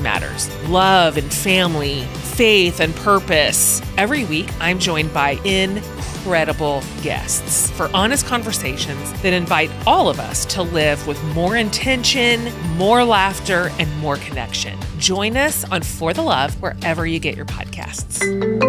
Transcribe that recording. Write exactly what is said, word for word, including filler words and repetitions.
matters: love and family, faith and purpose. Every week, I'm joined by incredible guests for honest conversations that invite all of us to live with more intention, more laughter, and more connection. Join us on For the Love wherever you get your podcasts.